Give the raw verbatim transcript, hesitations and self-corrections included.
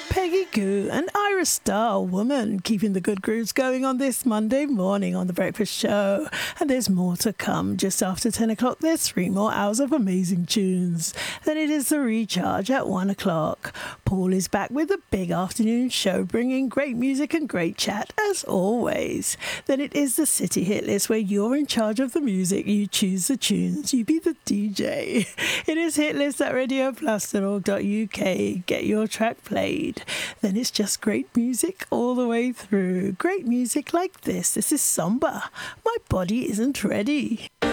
Peggy Goo and Ira Star, Woman, keeping the good grooves going on this Monday morning on The Breakfast Show. And there's more to come. Just after ten o'clock, there's three more hours of amazing tunes. Then it is The Recharge at one o'clock. Paul is back with a big afternoon show, bringing great music and great chat, as always. Then it is the City Hit List, where you're in charge of the music. You choose the tunes. You be the D J. It is hitlist at radio plus dot org dot U K. Get your track played. Then it's just great music all the way through. Great music like this. This is Samba. My Body Isn't Ready.